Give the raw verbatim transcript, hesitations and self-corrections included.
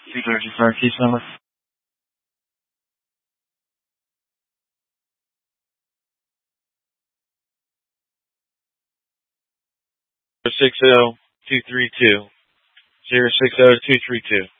Please register our case number. Six zero two three two zero six zero two three two.